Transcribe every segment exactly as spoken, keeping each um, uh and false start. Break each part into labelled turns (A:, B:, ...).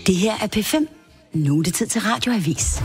A: Det her er P fem. Nu er det tid til Radioavis.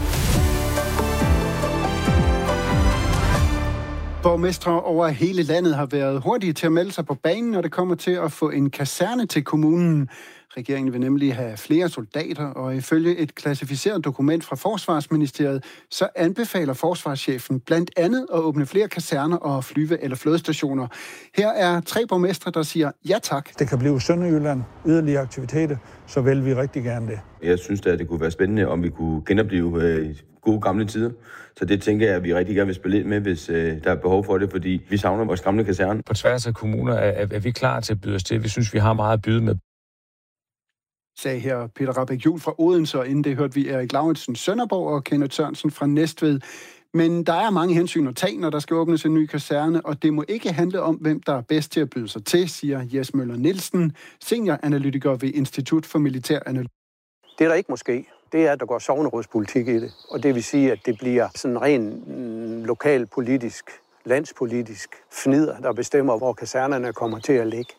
B: Borgmestre over hele landet har været hurtige til at melde sig på banen, når det kommer til at få en kaserne til kommunen. Regeringen vil nemlig have flere soldater, og ifølge et klassificeret dokument fra Forsvarsministeriet, så anbefaler forsvarschefen blandt andet at åbne flere kaserner og flyve- eller flådestationer. Her er tre borgmestre, der siger ja tak.
C: Det kan blive Sønderjylland, yderligere aktiviteter, så vil vi rigtig gerne det.
D: Jeg synes da, at det kunne være spændende, om vi kunne genopleve øh, gode gamle tider. Så det tænker jeg, at vi rigtig gerne vil spille ind med, hvis øh, der er behov for det, fordi vi savner vores gamle kaserne.
E: På tværs af kommuner er, er vi klar til at byde os til. Vi synes, vi har meget at byde med.
B: Sagde her Peter Rahbæk Juhl fra Odense, og inden det hørte vi Erik Lauritsen Sønderborg og Kenneth Sørensen fra Næstved. Men der er mange hensyn at tage, når der skal åbnes en ny kaserne, og det må ikke handle om, hvem der er bedst til at byde sig til, siger Jes Møller Nielsen, senioranalytiker ved Institut for Militær Analyse.
F: Det der ikke måske, det er, at der går sognerådspolitik i det, og det vil sige, at det bliver sådan ren mm, lokalpolitisk, landspolitisk fnider, der bestemmer, hvor kasernerne kommer til at ligge.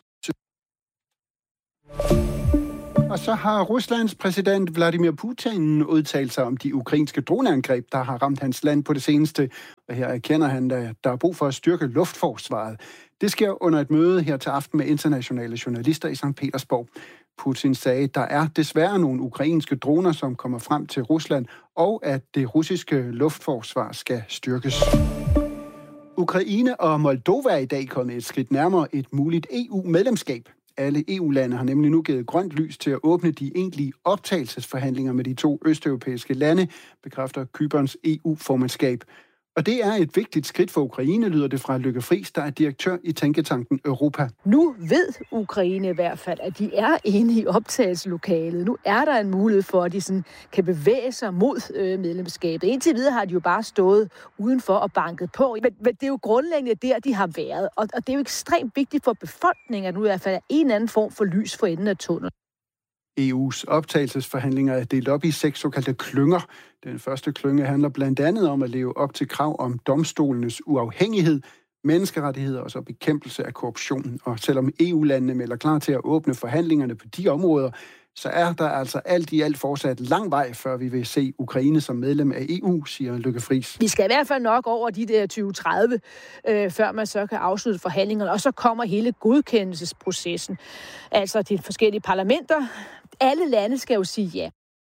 B: Og så har Ruslands præsident Vladimir Putin udtalt sig om de ukrainske droneangreb, der har ramt hans land på det seneste. Og her erkender han, at der er brug for at styrke luftforsvaret. Det sker under et møde her til aften med internationale journalister i Sankt Petersborg. Putin sagde, at der er desværre nogle ukrainske droner, som kommer frem til Rusland, og at det russiske luftforsvar skal styrkes. Ukraine og Moldova er i dag kommet et skridt nærmere et muligt E U-medlemskab. Alle E U-lande har nemlig nu givet grønt lys til at åbne de egentlige optagelsesforhandlinger med de to østeuropæiske lande, bekræfter Cyperns E U-formandskab. Og det er et vigtigt skridt for Ukraine, lyder det fra Lykke Friis, der er direktør i tænketanken Europa.
G: Nu ved Ukraine i hvert fald, at de er inde i optagelseslokalet. Nu er der en mulighed for, at de sådan kan bevæge sig mod øh, medlemskabet. Indtil videre har de jo bare stået udenfor og banket på. Men, men det er jo grundlæggende der, de har været. Og, og det er jo ekstremt vigtigt for befolkningen, at nu i hvert fald er en eller anden form for lys for enden af tunnelen.
B: E U's optagelsesforhandlinger er delt op i seks såkaldte klynger. Den første klynge handler blandt andet om at leve op til krav om domstolenes uafhængighed, menneskerettigheder og så bekæmpelse af korruption. Og selvom E U-landene melder klar til at åbne forhandlingerne på de områder, så er der altså alt i alt fortsat lang vej, før vi vil se Ukraine som medlem af E U, siger Lykke Friis.
G: Vi skal i hvert fald nok over de der tyve tredive, øh, før man så kan afslutte forhandlingerne, og så kommer hele godkendelsesprocessen. Altså de forskellige parlamenter. Alle lande skal jo sige ja.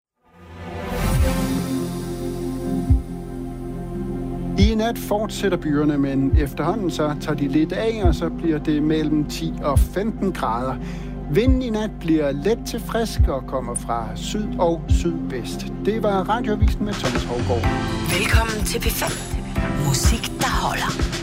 B: I nat fortsætter byerne, men efterhånden så tager de lidt af, og så bliver det mellem ti og femten grader. Vinden i nat bliver let til frisk og kommer fra syd og sydvest. Det var Radioavisen med Thomas Hougaard.
A: Velkommen til P fem. Musik, der holder.